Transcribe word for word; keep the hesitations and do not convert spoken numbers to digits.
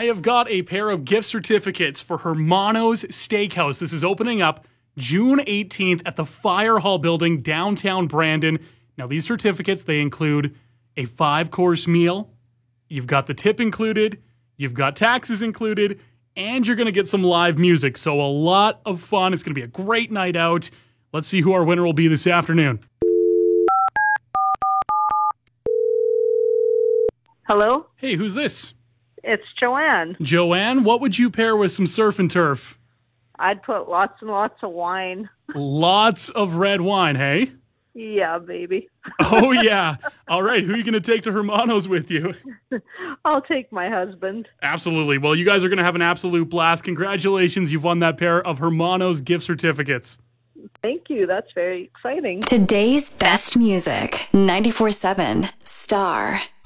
have got a pair of gift certificates for Hermano's Steakhouse. This is opening up June eighteenth at the Fire Hall building, downtown Brandon. Now, these certificates, they include a five-course meal. You've got the tip included. You've got taxes included. And you're going to get some live music. So a lot of fun. It's going to be a great night out. Let's see who our winner will be this afternoon. Hello? Hey, who's this? It's Joanne. Joanne, what would you pair with some surf and turf? I'd put lots and lots of wine. Lots of red wine, hey? Yeah, baby. Oh, yeah. All right, who are you going to take to Hermano's with you? I'll take my husband. Absolutely. Well, you guys are going to have an absolute blast. Congratulations, you've won that pair of Hermano's gift certificates. Thank you. That's very exciting. Today's best music, ninety-four point seven Star.